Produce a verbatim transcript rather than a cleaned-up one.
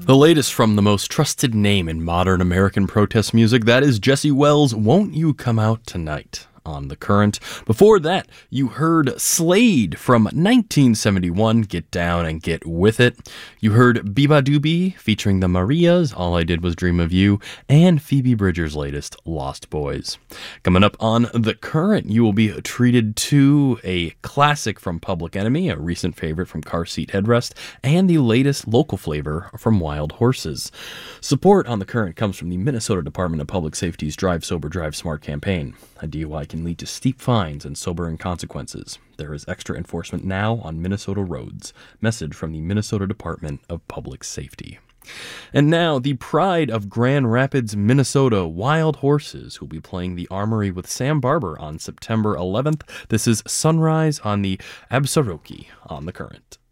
The latest from the most trusted name in modern American protest music, that is Jesse Wells' Won't You Come Out Tonight on The Current. Before that, you heard Slade from nineteen seventy-one, Get Down and Get With It. You heard Biba Doobie featuring the Marias, All I Did Was Dream of You, and Phoebe Bridgers' latest, Lost Boys. Coming up on The Current, you will be treated to a classic from Public Enemy, a recent favorite from Car Seat Headrest, and the latest local flavor from Wild Horses. Support on The Current comes from the Minnesota Department of Public Safety's Drive Sober, Drive Smart campaign. A D U I can lead to steep fines and sobering consequences. There is extra enforcement now on Minnesota roads. Message from the Minnesota Department of Public Safety. And now, the pride of Grand Rapids, Minnesota, Wild Horses, who will be playing the Armory with Sam Barber on September eleventh. This is Sunrise on the Absaroki on The Current.